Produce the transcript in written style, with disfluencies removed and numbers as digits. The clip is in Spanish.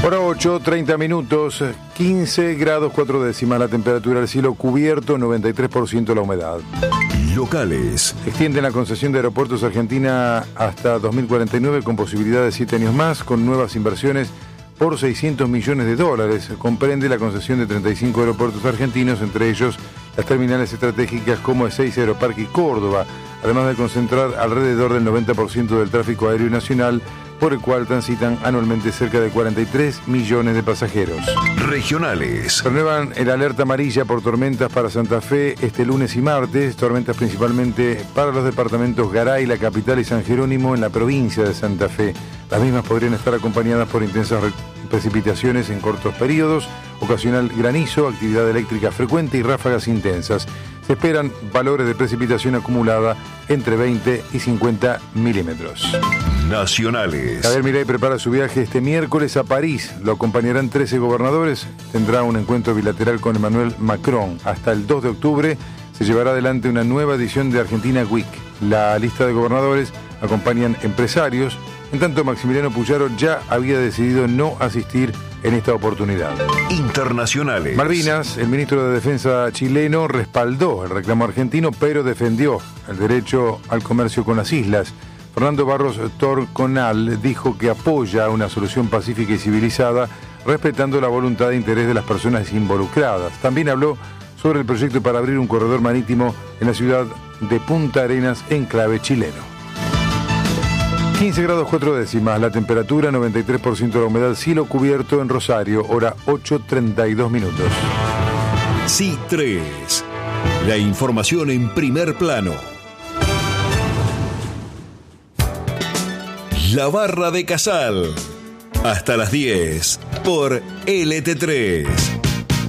Hora 8:30 minutos, 15 grados 4 décimas la temperatura, el cielo cubierto, 93% la humedad. Locales. Extienden la concesión de Aeropuertos Argentina hasta 2049 con posibilidad de 7 años más, con nuevas inversiones por $600 millones. Comprende la concesión de 35 aeropuertos argentinos, entre ellos las terminales estratégicas como Ezeiza, Aeroparque y Córdoba, además de concentrar alrededor del 90% del tráfico aéreo nacional, por el cual transitan anualmente cerca de 43 millones de pasajeros. Regionales. Renuevan el alerta amarilla por tormentas para Santa Fe este lunes y martes, tormentas principalmente para los departamentos Garay, La Capital y San Jerónimo en la provincia de Santa Fe. Las mismas podrían estar acompañadas por intensas precipitaciones en cortos periodos, ocasional granizo, actividad eléctrica frecuente y ráfagas intensas. Se esperan valores de precipitación acumulada entre 20 y 50 milímetros. Nacionales. Javier Milei prepara su viaje este miércoles a París. Lo acompañarán 13 gobernadores. Tendrá un encuentro bilateral con Emmanuel Macron. Hasta el 2 de octubre se llevará adelante una nueva edición de Argentina Week. La lista de gobernadores acompañan empresarios. En tanto, Maximiliano Puyaro ya había decidido no asistir en esta oportunidad. Internacionales. Malvinas, el ministro de Defensa chileno respaldó el reclamo argentino, pero defendió el derecho al comercio con las islas. Fernando Barros Torconal dijo que apoya una solución pacífica y civilizada, respetando la voluntad e interés de las personas involucradas. También habló sobre el proyecto para abrir un corredor marítimo en la ciudad de Punta Arenas, enclave chileno. 15 grados 4 décimas, la temperatura, 93% de la humedad, cielo cubierto en Rosario, hora 8:32 minutos. Sí 3. La información en primer plano. La Barra de Casal. Hasta las 10 por LT3.